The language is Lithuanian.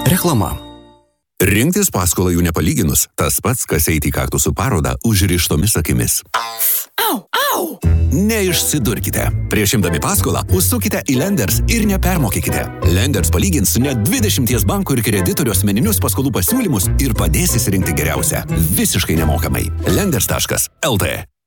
Reklama. Rinktis paskolą jų nepalyginus, tas pats, kas eiti į kaktusų parodą užrištomis akimis. Au, au! Neišsidurkite. Prieš imdami paskolą užsukite į Lenders ir nepermokykite. Lenders palygins net 20 bankų ir kreditorių asmeninius paskolų pasiūlymus ir padės įsirinkti geriausią. Visiškai nemokamai. Lenders.lt